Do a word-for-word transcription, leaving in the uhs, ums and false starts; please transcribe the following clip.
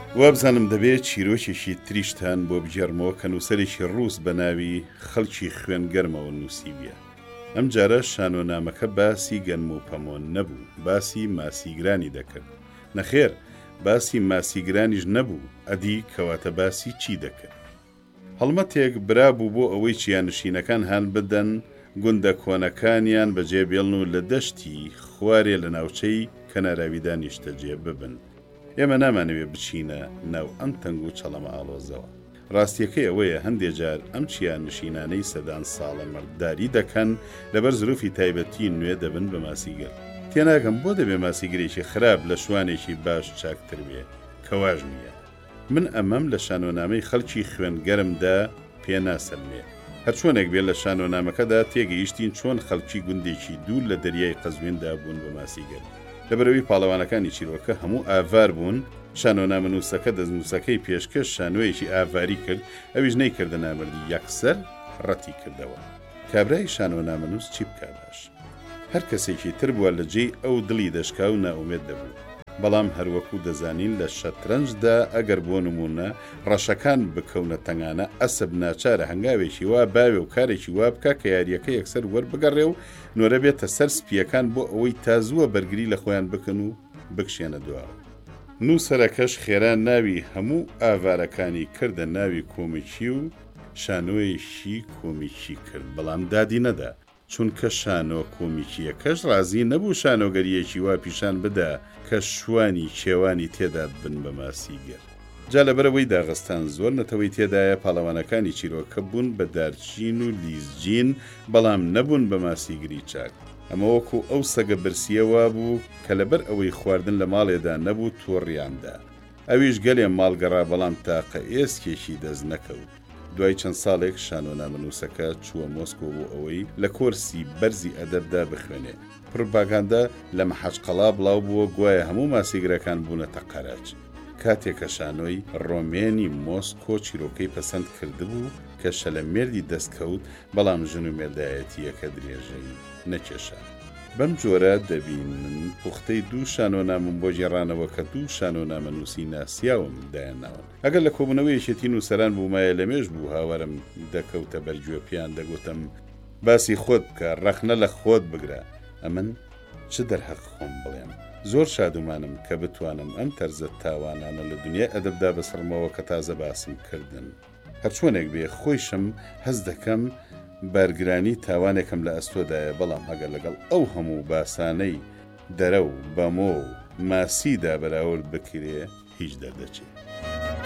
وابزانم دەبێت چیرۆکێکی تریشتان بۆ بجێڕمەوە کە نووسەرێکی ڕووس بە ناوی خەڵکی خوێنگەرمەوە نووسیویە. ئەم جارە شانۆنامەکە باسی گەنم و پەمۆن نەبوو، باسی ماسیگرانی دەکرد. نەخێر، باسی ماسیگرانیش نەبوو، ئەدی کەواتە باسی چی دەکرد؟ هەڵمەتێک برابوو بۆ ئەوەی چیانشینەکان هەن بدەن گوندە کۆنەکانیان بەجێبێڵن و لە دەشتی خوارێ لە ناوچەی کەناراویدانی شتەجێ ببن. ئێمە نامانەوێ بچینە ناو ئەم تەنگ و چەڵەمە ئاڵۆزەوە. ڕاستیەکەی ئەوەیە هەندێک جار ئەم چیان نشینانەی سەدان ساڵە مەردداری دەکەن لەبەر زروفی تایبەتی نوێ دەبن بە ماسیگەر. تێناگەم بۆ دەبێ ماسیگرێکی خراپ لە شوانێکی باش چاکتر بێ، کەواژ نییە. من ئەمەم لە شانۆنامەی خەڵکی خوێنگەرمدا پێناسەلمێ. هەرچۆنێک بێت لە شانۆنامەکەدا تێگەیشتین چۆن خەڵکی گوندێکی دوور لە دەریای قەزویندا بوون بە ماسیگەر. لەبەرەوەی پاڵەوانەکانی چیرۆکە هەموو ئاڤار بوون، شانۆنامە نووسەکە دەستنووسەکەی پێشکەش شانۆیەکی ئاڤاری کرد، ئەویش نەیکردە نامردی یەکسەر ڕەتی کردەوە. کابرای شانۆنامە نووس چی بکا باش؟ هەر کەسێکی تر بووە لە جێی ئەو دڵی دەشکا و ناومێت دەبوو. بەڵام هەروەکو دەزانین لە شەترەنجدا ئەگەر بۆ نمونە ڕەشەکان بکەونە تەنگانە ئەسب ناچارە هەنگاوێکی وا باوێ و کارێکی وا بکە کە یاریەکە یەکسەر وەربگەڕێ و نۆرە بێتە سەر سپیەکان بۆ ئەوەی تازووە بەرگری لە خۆیان بکەن و بکشێنە دواوە. نووسەرەکەش خێران ناوی هەموو ئاوارەکانی کردە ناوی کۆمیکی و شانۆیەشی کۆمیکی کرد، بەڵام دادی نەدا، چونکە شانۆ کۆمیکیەکەش ڕازی نەبوو شانۆگەریەکی وا پیشان بدا کە شوانی کێوانی تێدا بن بە ماسیگەر. جا لەبەرەوەی داغستان زۆر نەتەوەی تێدایە پاڵەوانەکانی چیرۆکە بوون بە دارچین و لیزجین، بەڵام نەبوون بە ماسیگری چاک. ئەمە وەکو ئەو سەگە برسیەوە بوو کە لەبەر ئەوەی خواردن لە ماڵێدا نەبوو تۆڕیاندا. ئەویش گەلێ ماڵگەڕا بەڵام تاقە ئێسکێکی دەست نەکەوت. دوای چەند ساڵێک شانۆنامە نووسەکە چووە مۆسکۆ بۆ ئەوەی لە کۆرسی بەرزی ئەدەبدا بخوێنێ. پروپاگاندا لە مەحەچقەڵا بڵاو بووە گوایە هەموو ماسیگرەکان بوونەتە قەراج. کاتێکە شانۆی ڕۆمێنی مۆسکۆ چیرۆکەی پەسەند کردبوو کە شەلەمێردی دەستکەوت، بەڵام ژن و مێردایەتیەکە درێژەی نەکێشا. بەم جۆرە دەبینن پوختەی دوو شانۆنامم بۆ جێڕانەوە کە دوو شانۆنامە نووسی ناسیاوم دایانناون. ئەگەر لە کۆبوونەوەیەکێتی نووسەران بوومایە لەمێژ بوو هاوارم دەکەوتە بەرگوێ پیان دەگوتم باسی خۆت بکە، ڕەخنە لە خۆت بگرە. ئەمن چ دەرهەق خۆم بڵێم؟ زۆر شادومانم کە بتوانم ئەم تەرزە تاوانانە لە دنیای ئەدەبدا بەسڕمەوە کە تازە باسم کردن. هەرچۆنێک بێ خۆیشم هەز دەکەم بەرگرانی تاوانێکم لە ئەستۆدایە، بەڵام ئەگەر لەگەڵ ئەو هەموو باسانەی دەرە و بەمۆ و ماسیدا بەراورد بکرێ هیچ دەردەچێت.